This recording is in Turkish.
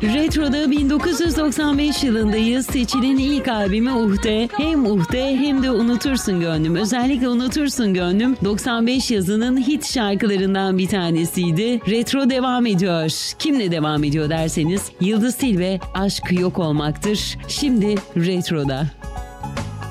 Retro'da 1995 yılındayız. Seçil'in ilk albümü Uhde. Hem Uhde hem de Unutursun Gönlüm. Özellikle Unutursun Gönlüm 95 yazının hit şarkılarından bir tanesiydi. Retro devam ediyor. Kimle devam ediyor derseniz Yıldız Tilbe, Aşk Yok Olmaktır. Şimdi Retro'da.